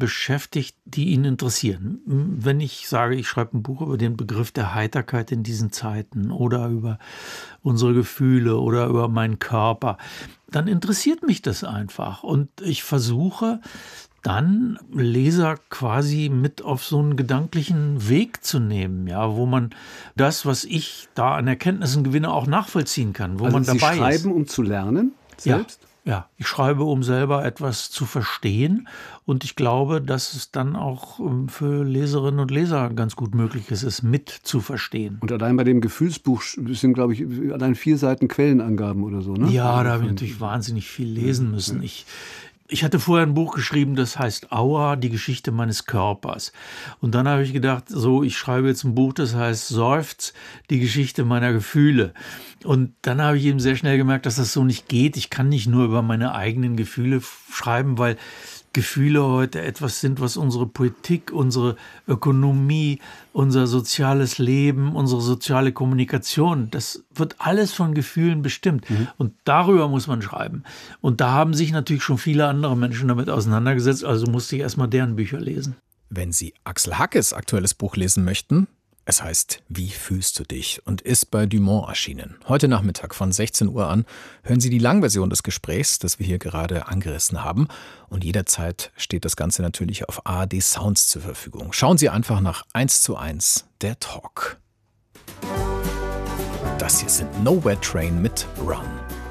beschäftigt, die ihn interessieren. Wenn ich sage, ich schreibe ein Buch über den Begriff der Heiterkeit in diesen Zeiten oder über unsere Gefühle oder über meinen Körper, dann interessiert mich das einfach. Und ich versuche dann Leser quasi mit auf so einen gedanklichen Weg zu nehmen, ja, wo man das, was ich da an Erkenntnissen gewinne, auch nachvollziehen kann, wo man dabei ist. Sie schreiben, um zu lernen selbst? Ja, ich schreibe, um selber etwas zu verstehen, und ich glaube, dass es dann auch für Leserinnen und Leser ganz gut möglich ist, es mit zu verstehen. Und allein bei dem Gefühlsbuch sind, glaube ich, allein 4 Seiten Quellenangaben oder so, ne? Ja, da habe ich natürlich wahnsinnig viel lesen müssen. Ich hatte vorher ein Buch geschrieben, das heißt Aua, die Geschichte meines Körpers. Und dann habe ich gedacht, so, ich schreibe jetzt ein Buch, das heißt Seufz, die Geschichte meiner Gefühle. Und dann habe ich eben sehr schnell gemerkt, dass das so nicht geht. Ich kann nicht nur über meine eigenen Gefühle schreiben, weil Gefühle heute etwas sind, was unsere Politik, unsere Ökonomie, unser soziales Leben, unsere soziale Kommunikation, das wird alles von Gefühlen bestimmt. Und darüber muss man schreiben. Und da haben sich natürlich schon viele andere Menschen damit auseinandergesetzt, also musste ich erstmal deren Bücher lesen. Wenn Sie Axel Hackes aktuelles Buch lesen möchten, es heißt Wie fühlst du dich und ist bei Dumont erschienen. Heute Nachmittag von 16 Uhr an hören Sie die Langversion des Gesprächs, das wir hier gerade angerissen haben. Und jederzeit steht das Ganze natürlich auf ARD Sounds zur Verfügung. Schauen Sie einfach nach 1:1 der Talk. Das hier sind Nowhere Train mit Run.